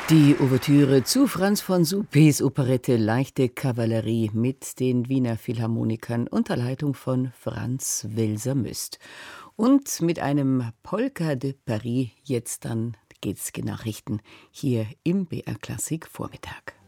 Die Ouvertüre zu Franz von Suppes Operette Leichte Kavallerie mit den Wiener Philharmonikern unter Leitung von Franz Welser-Möst. Und mit einem Polka de Paris jetzt dann geht's Nachrichten hier im BR Klassik Vormittag.